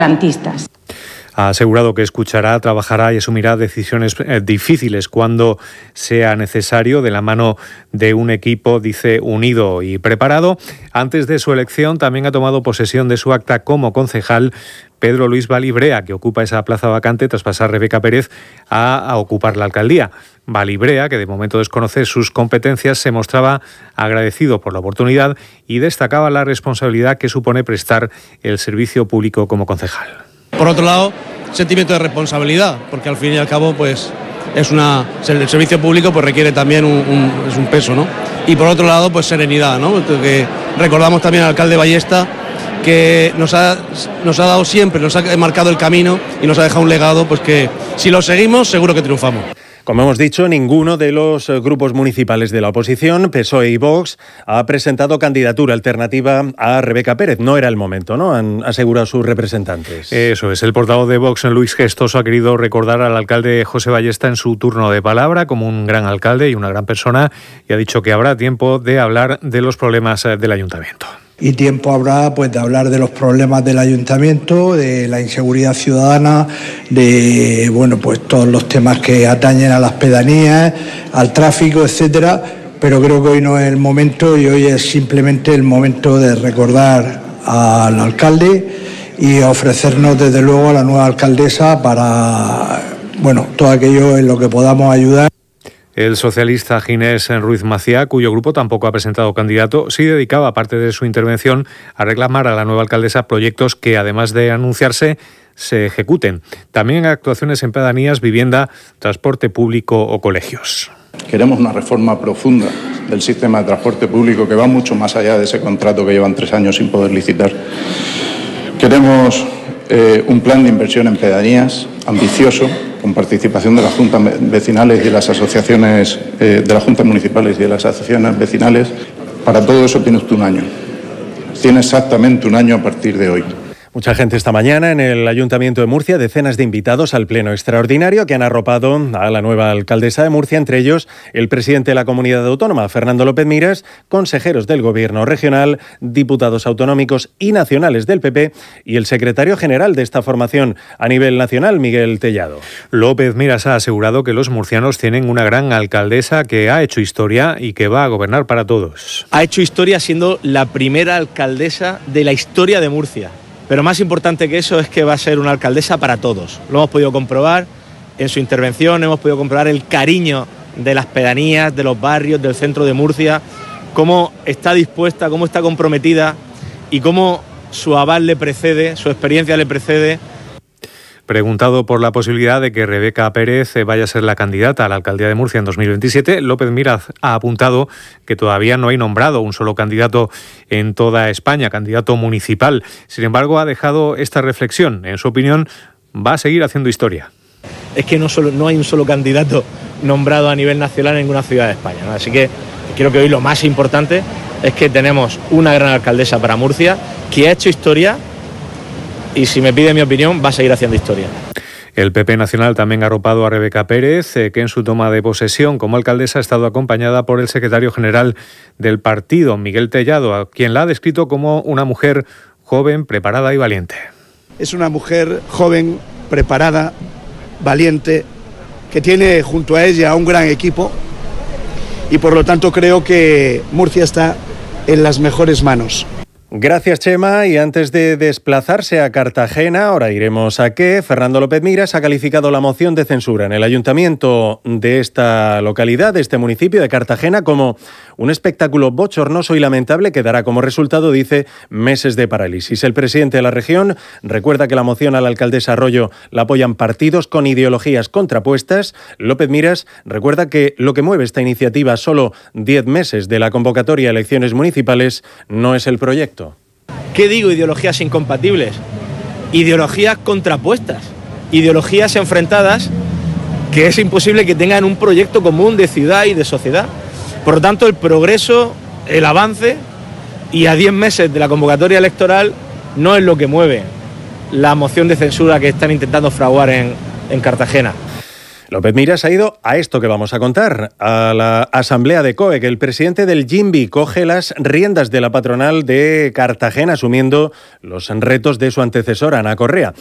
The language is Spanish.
garantistas. Ha asegurado que escuchará, trabajará y asumirá decisiones difíciles cuando sea necesario, de la mano de un equipo, dice, unido y preparado. Antes de su elección también ha tomado posesión de su acta como concejal Pedro Luis Vallibrea, que ocupa esa plaza vacante tras pasar Rebeca Pérez a ocupar la alcaldía. Vallibrea, que de momento desconoce sus competencias, se mostraba agradecido por la oportunidad y destacaba la responsabilidad que supone prestar el servicio público como concejal. Por otro lado, sentimiento de responsabilidad, porque al fin y al cabo pues el servicio público pues requiere también es un peso, ¿no? Y por otro lado pues serenidad, ¿no? Que recordamos también al alcalde Ballesta, que nos ha dado siempre, nos ha marcado el camino y nos ha dejado un legado, pues que si lo seguimos seguro que triunfamos. Como hemos dicho, ninguno de los grupos municipales de la oposición, PSOE y Vox, ha presentado candidatura alternativa a Rebeca Pérez. No era el momento, ¿no?, han asegurado sus representantes. Eso es. El portavoz de Vox, Luis Gestoso, ha querido recordar al alcalde José Ballesta en su turno de palabra como un gran alcalde y una gran persona, y ha dicho que habrá tiempo de hablar de los problemas del ayuntamiento. Y tiempo habrá pues de hablar de los problemas del ayuntamiento, de la inseguridad ciudadana, de pues todos los temas que atañen a las pedanías, al tráfico, etcétera. Pero creo que hoy no es el momento, y hoy es simplemente el momento de recordar al alcalde y ofrecernos desde luego a la nueva alcaldesa para todo aquello en lo que podamos ayudar. El socialista Ginés Ruiz Maciá, cuyo grupo tampoco ha presentado candidato, sí dedicaba parte de su intervención a reclamar a la nueva alcaldesa proyectos que, además de anunciarse, se ejecuten. También actuaciones en pedanías, vivienda, transporte público o colegios. Queremos una reforma profunda del sistema de transporte público que va mucho más allá de ese contrato que llevan 3 años sin poder licitar. Queremos un plan de inversión en pedanías ambicioso, con participación de las juntas vecinales y de las asociaciones, de las juntas municipales y de las asociaciones vecinales. Para todo eso tiene usted un año. Tiene exactamente un año a partir de hoy. Mucha gente esta mañana en el Ayuntamiento de Murcia, decenas de invitados al pleno extraordinario que han arropado a la nueva alcaldesa de Murcia, entre ellos el presidente de la comunidad autónoma, Fernando López Miras, consejeros del Gobierno regional, diputados autonómicos y nacionales del PP y el secretario general de esta formación a nivel nacional, Miguel Tellado. López Miras ha asegurado que los murcianos tienen una gran alcaldesa que ha hecho historia y que va a gobernar para todos. Ha hecho historia siendo la primera alcaldesa de la historia de Murcia. Pero más importante que eso es que va a ser una alcaldesa para todos. Lo hemos podido comprobar en su intervención, hemos podido comprobar el cariño de las pedanías, de los barrios, del centro de Murcia, cómo está dispuesta, cómo está comprometida y cómo su aval le precede, su experiencia le precede. Preguntado por la posibilidad de que Rebeca Pérez vaya a ser la candidata a la alcaldía de Murcia en 2027, López Miras ha apuntado que todavía no hay nombrado un solo candidato en toda España, candidato municipal. Sin embargo, ha dejado esta reflexión. En su opinión, va a seguir haciendo historia. Es que no hay un solo candidato nombrado a nivel nacional en ninguna ciudad de España, ¿no? Así que creo que hoy lo más importante es que tenemos una gran alcaldesa para Murcia que ha hecho historia. Y si me pide mi opinión, va a seguir haciendo historia. El PP nacional también ha arropado a Rebeca Pérez, que en su toma de posesión como alcaldesa ha estado acompañada por el secretario general del partido, Miguel Tellado, a quien la ha descrito como una mujer joven, preparada y valiente. Es una mujer joven, preparada, valiente, que tiene junto a ella un gran equipo y por lo tanto creo que Murcia está en las mejores manos. Gracias, Chema. Y antes de desplazarse a Cartagena, ahora iremos a qué, Fernando López Miras ha calificado la moción de censura en el ayuntamiento de esta localidad, de este municipio de Cartagena, como un espectáculo bochornoso y lamentable que dará como resultado, dice, meses de parálisis. El presidente de la región recuerda que la moción a la alcaldesa Arroyo la apoyan partidos con ideologías contrapuestas. López Miras recuerda que lo que mueve esta iniciativa, solo 10 meses de la convocatoria a elecciones municipales, no es el proyecto. ¿Qué digo? Ideologías incompatibles, ideologías contrapuestas, ideologías enfrentadas que es imposible que tengan un proyecto común de ciudad y de sociedad. Por lo tanto, el progreso, el avance y a 10 meses de la convocatoria electoral no es lo que mueve la moción de censura que están intentando fraguar en Cartagena. López Miras ha ido a esto que vamos a contar, a la asamblea de COE, que el presidente del GIMBI coge las riendas de la patronal de Cartagena, asumiendo los retos de su antecesora, Ana Correa.